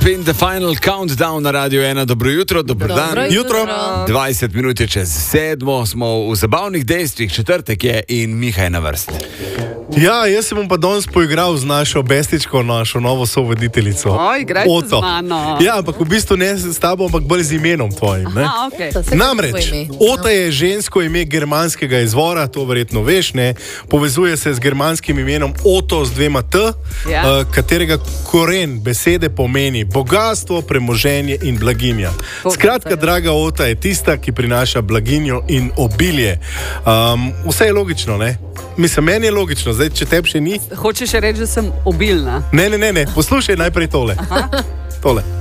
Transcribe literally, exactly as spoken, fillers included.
In the final countdown na Radio ena. Dobro jutro, dobro, dobro dan. Jutro. dvajset minut je čez sedmo, smo v zabavnih dejstvih, četrtek je in Miha je na vrsti. Ja, jaz se bom pa danes poigral z našo bestičko, našo novo sovoditeljico. Oj, igrajte z mano. Ja, ampak v bistvu ne s tabo, ampak bolj z imenom tvojim. Ne? Aha, okay. Namreč, Ota je žensko ime germanskega izvora, to verjetno veš, ne? Povezuje se z germanskim imenom Oto z dvema T, Ja. uh, katerega koren besede pomeni bogastvo, premoženje in blaginja. Skratka, draga Ota je tista, ki prinaša blaginjo in obilje. Um, vse je logično, ne? Mislim, meni je logično, zdaj, če tebi še ni. Hočeš reči, da sem obilna? Ne, ne, ne, ne. Poslušaj najprej tole. Tole.